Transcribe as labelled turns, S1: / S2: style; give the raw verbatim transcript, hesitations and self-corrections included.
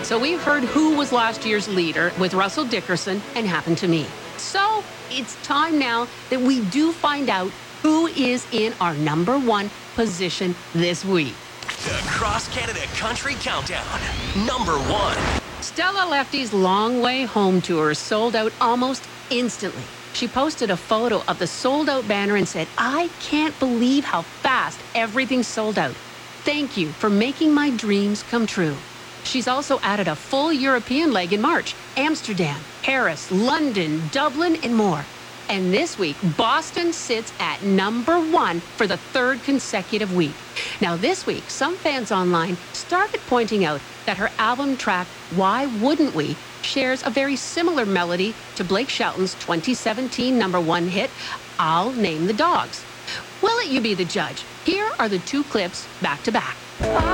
S1: So we've heard who was last year's leader with Russell Dickerson and Happened to Me. So it's time now that we do find out who is in our number one position this week.
S2: The Cross Canada Country Countdown, number one.
S1: Stella Lefty's Long Way Home tour sold out almost instantly. She posted a photo of the sold-out banner and said, "I can't believe how fast everything sold out. Thank you for making my dreams come true." She's also added a full European leg in March: Amsterdam, Paris, London, Dublin, and more. And this week, Boston sits at number one for the third consecutive week. Now this week, some fans online started pointing out that her album track, Why Wouldn't We, shares a very similar melody to Blake Shelton's twenty seventeen number one hit, I'll Name the Dogs. We'll let you be the judge. Here are the two clips back to back.